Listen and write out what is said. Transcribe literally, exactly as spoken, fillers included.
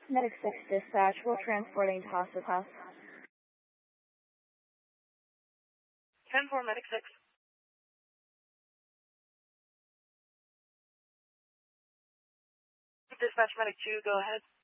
Medic six dispatch, we're transporting to hospice house. ten four, Medic six. Dispatch, Medic two, go ahead.